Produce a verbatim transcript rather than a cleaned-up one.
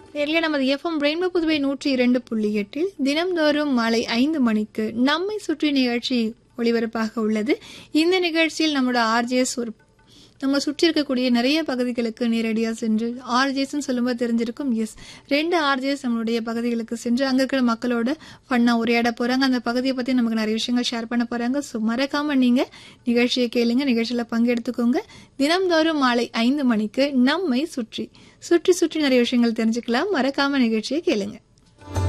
நேர்ல நமது FM rainbow Puduvai நூற்றி இரண்டு புள்ளி எட்டில் தினம்தோறும் மாலை ஐந்து மணிக்கு நம்மை சுற்றி நிகழ்ச்சி ஒளிபரப்பாக உள்ளது. இந்த நிகழ்ச்சியில் நம்மளோட ஆர்ஜேஎஸ் ஒரு நம்ம சுற்றி இருக்கக்கூடிய நிறைய பகுதிகளுக்கு நேரடியாக சென்று ஆர்ஜேஎஸ்ன்னு சொல்லும்போது தெரிஞ்சிருக்கும். எஸ், ரெண்டு ஆர்ஜேஎஸ் நம்மளுடைய பகுதிகளுக்கு சென்று அங்கே இருக்கிற மக்களோட ஃபன்னாக உரையாட போகிறாங்க. அந்த பகுதியை பற்றி நமக்கு நிறைய விஷயங்கள் ஷேர் பண்ண போகிறாங்க. ஸோ மறக்காமல் நீங்கள் நிகழ்ச்சியை கேளுங்க, நிகழ்ச்சியில் பங்கெடுத்துக்கோங்க. தினம்தோறும் மாலை ஐந்து மணிக்கு நம்மை சுற்றி சுற்றி சுற்றி நிறைய விஷயங்கள் தெரிஞ்சுக்கலாம். மறக்காமல் நிகழ்ச்சியை கேளுங்க.